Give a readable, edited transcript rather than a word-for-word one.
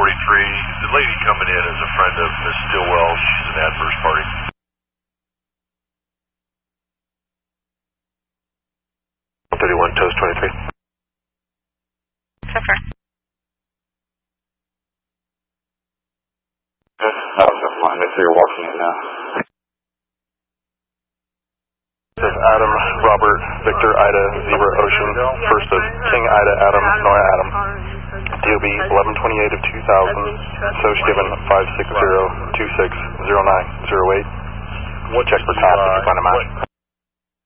The lady coming in is a friend of Miss Stillwell. She's an adverse party. 31, toast 23. Suffer. That was just fine. They see you're walking in now. This is Adam, Robert, Victor, Ida, Zebra, Ocean, first of King, Ida, Adam, Nora, Adam. DOB 1128 of 2000, Soch given 560260908. Check for tops if you find a match.